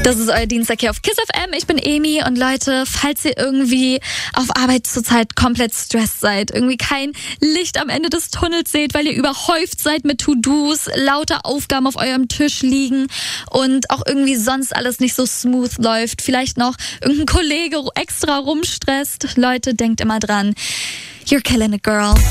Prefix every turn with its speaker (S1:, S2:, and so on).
S1: Das ist euer Dienstag hier auf KISS FM. Ich bin Emi und Leute, falls ihr irgendwie auf Arbeit zurzeit komplett stressed seid, irgendwie kein Licht am Ende des Tunnels seht, weil ihr überhäuft seid mit To-Dos, lauter Aufgaben auf eurem Tisch liegen und auch irgendwie sonst alles nicht so smooth läuft, vielleicht noch irgendein Kollege extra rumstresst. Leute, denkt immer dran, you're killing it, girl.